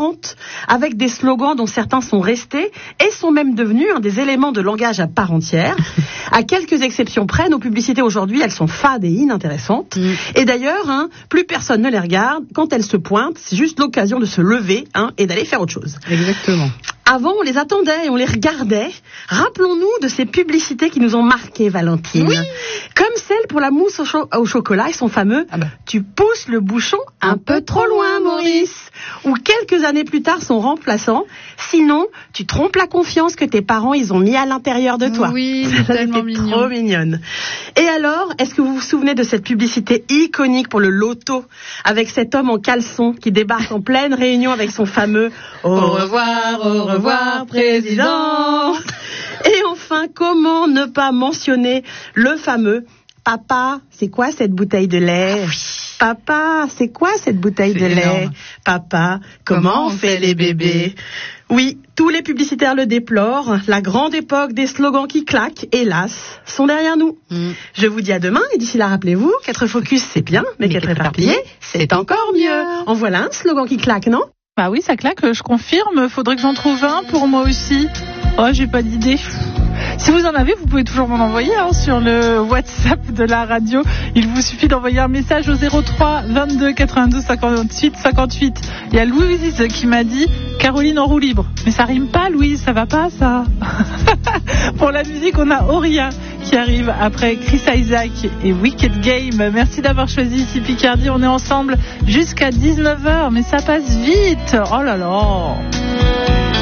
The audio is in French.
innovantes, avec des slogans dont certains sont restés et sont même devenus des éléments de langage à part entière. À quelques exceptions près, nos publicités aujourd'hui, elles sont fades et inintéressantes. Et d'ailleurs, plus personne ne les regarde. Quand elles se pointent, c'est juste l'occasion de se lever et d'aller faire autre chose. Exactement. Avant, on les attendait et on les regardait. Rappelons-nous de ces publicités qui nous ont marqué, Valentine. Oui. Comme celle pour la mousse au chocolat et son fameux « Tu pousses le bouchon un peu trop loin, Maurice ». Ou quelques années plus tard, son remplaçant « Sinon, tu trompes la confiance que tes parents ils ont mis à l'intérieur de toi ». Oui, c'est tellement mignon. Trop mignonne. Et alors, est-ce que vous vous souvenez de cette publicité iconique pour le loto, avec cet homme en caleçon qui débarque en pleine réunion avec son fameux « Au revoir, président ». Et enfin, comment ne pas mentionner le fameux « Papa, c'est quoi cette bouteille de lait ?» Papa, c'est quoi cette bouteille de lait ? Papa, comment on fait les bébés ? Oui, tous les publicitaires le déplorent. La grande époque des slogans qui claquent, hélas, sont derrière nous. Je vous dis à demain, et d'ici là, rappelez-vous, qu'être focus, c'est bien, mais qu'être éparpillé, c'est encore mieux. En voilà un slogan qui claque, non ? Bah oui, ça claque, je confirme. Faudrait que j'en trouve un pour moi aussi. Oh, j'ai pas d'idée. Si vous en avez, vous pouvez toujours m'en envoyer sur le WhatsApp de la radio. Il vous suffit d'envoyer un message au 03 22 92 58 58. Il y a Louise qui m'a dit Caroline en roue libre. Mais ça rime pas, Louise, ça va pas, ça. Pour la musique, on a Auria qui arrive après Chris Isaac et Wicked Game. Merci d'avoir choisi ici Picardie. On est ensemble jusqu'à 19h, mais ça passe vite. Oh là là.